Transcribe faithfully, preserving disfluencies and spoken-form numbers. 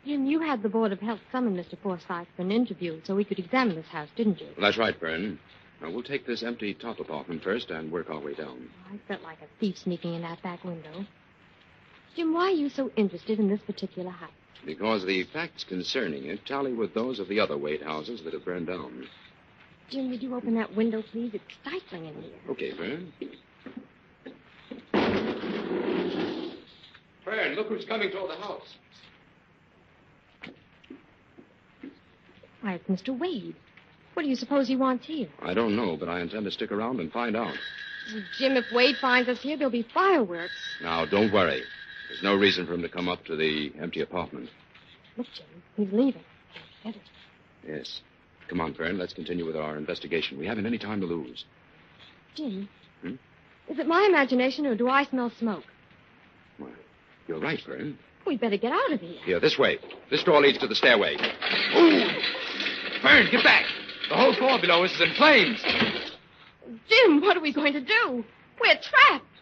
Jim, you had the Board of Health summon Mister Forsythe for an interview so we could examine this house, didn't you? Well, that's right, Fern. Now, we'll take this empty top apartment first and work our way down. I felt like a thief sneaking in that back window. Jim, why are you so interested in this particular house? Because the facts concerning it tally with those of the other Wade houses that have burned down. Jim, would you open that window, please? It's stifling in here. Okay, Fern. Fern, look who's coming toward the house. Why, it's Mister Wade. What do you suppose he wants here? I don't know, but I intend to stick around and find out. Jim, if Wade finds us here, there'll be fireworks. Now, don't worry. There's no reason for him to come up to the empty apartment. Look, Jim, he's leaving. Get it. Yes. Come on, Fern. Let's continue with our investigation. We haven't any time to lose. Jim. Hmm? Is it my imagination or do I smell smoke? Well, you're right, Fern. We'd better get out of here. Here, this way. This door leads to the stairway. Ooh! Fern, get back! The whole floor below us is in flames. Jim, what are we going to do? We're trapped.